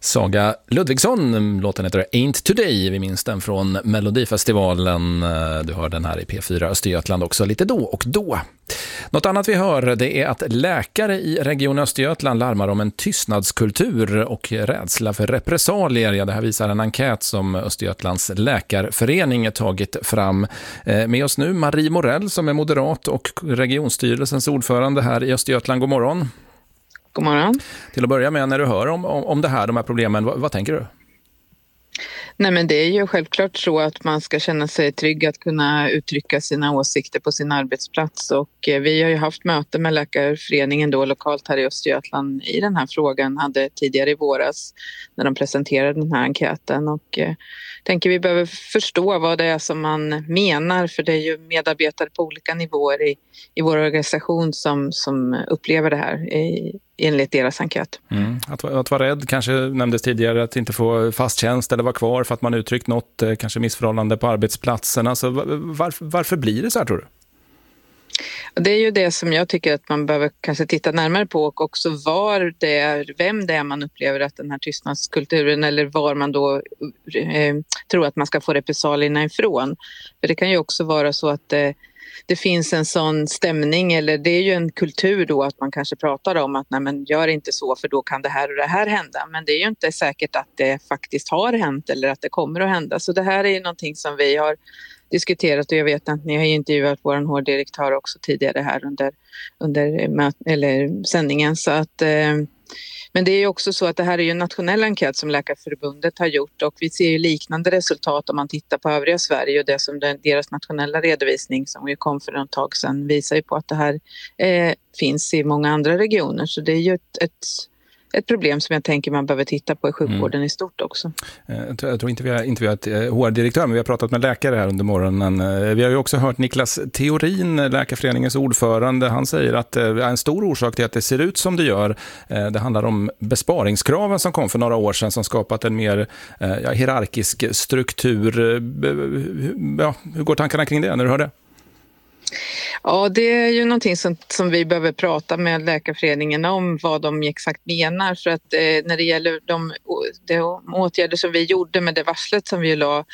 Saga Ludvigsson, låten heter Ain't Today, vi minns den från Melodifestivalen. Du hör den här i P4 Östergötland också lite då och då. Något annat vi hör, det är att läkare i Region Östergötland larmar om en tystnadskultur och rädsla för repressalier. Ja, det här visar en enkät som Östergötlands läkarförening tagit fram. Med oss nu Marie Morell som är moderat och regionstyrelsens ordförande här i Östergötland. God morgon. God morgon. Till att börja med, när du hör om det här, de här problemen, vad tänker du? Nej, men det är ju självklart så att man ska känna sig trygg att kunna uttrycka sina åsikter på sin arbetsplats, och vi har ju haft möte med läkarföreningen då lokalt här i Östergötland i den här frågan, hade tidigare i våras när de presenterade den här enkäten, och tänker vi behöver förstå vad det är som man menar, för det är ju medarbetare på olika nivåer i vår organisation som upplever det här enligt deras enkät. Att vara rädd kanske nämndes tidigare, att inte få fast tjänst eller vara kvar för att man uttryckt något kanske missförhållande på arbetsplatsen. Alltså, varför blir det så här, tror du? Det är ju det som jag tycker att man behöver kanske titta närmare på, och också vem det är man upplever att den här tystnadskulturen, eller var man då tror att man ska få repressalierna ifrån. För det kan ju också vara så att det finns en sån stämning, eller det är ju en kultur då att man kanske pratar om att nej, men gör inte så för då kan det här och det här hända. Men det är ju inte säkert att det faktiskt har hänt eller att det kommer att hända. Så det här är ju någonting som vi har diskuterat, och jag vet att ni har intervjuat vår HR-direktör också tidigare här under sändningen. Så att, men det är ju också så att det här är ju en nationell enkät som Läkarförbundet har gjort, och vi ser ju liknande resultat om man tittar på övriga Sverige, och det som deras nationella redovisning som ju kom för någon tag sedan visar ju på att det här finns i många andra regioner. Så det är ju ett problem som jag tänker man behöver titta på i sjukvården i stort också. Jag tror inte vi har ett HR-direktör, men vi har pratat med läkare här under morgonen. Vi har ju också hört Niklas Theorin, Läkarföreningens ordförande. Han säger att en stor orsak till att det ser ut som det gör, det handlar om besparingskraven som kom för några år sedan, som skapat en mer hierarkisk struktur. Hur går tankarna kring det när du hör det? Ja, det är ju någonting som vi behöver prata med Läkarföreningen om, vad de exakt menar. För att när det gäller de åtgärder som vi gjorde med det varslet som vi la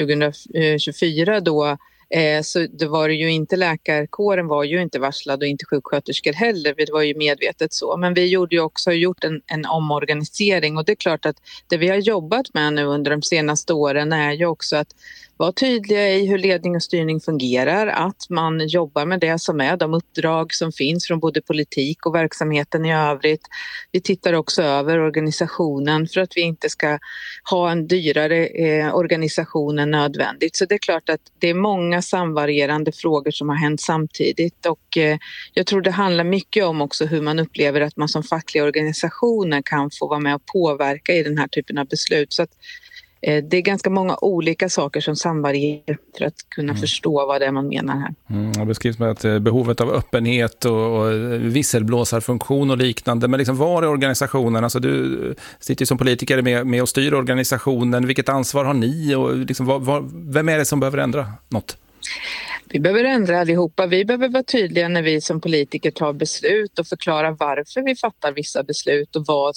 2024 då, så det var ju inte, läkarkåren var ju inte varslad och inte sjuksköterskor heller, det var ju medvetet så. Men vi gjort en omorganisering, och det är klart att det vi har jobbat med nu under de senaste åren är ju också att vara tydliga i hur ledning och styrning fungerar, att man jobbar med det som är de uppdrag som finns från både politik och verksamheten i övrigt. Vi tittar också över organisationen för att vi inte ska ha en dyrare organisation än nödvändigt. Så det är klart att det är många samvarierande frågor som har hänt samtidigt, och jag tror det handlar mycket om också hur man upplever att man som fackliga organisationer kan få vara med och påverka i den här typen av beslut. Så att det är ganska många olika saker som samvarierar för att kunna förstå vad det är man menar här. Det beskrivs med att behovet av öppenhet och visselblåsarfunktion och liknande. Men liksom, var är organisationen? Alltså, du sitter ju som politiker med och styr organisationen. Vilket ansvar har ni? Och liksom, vem är det som behöver ändra något? Vi behöver ändra allihopa. Vi behöver vara tydliga när vi som politiker tar beslut och förklara varför vi fattar vissa beslut och vad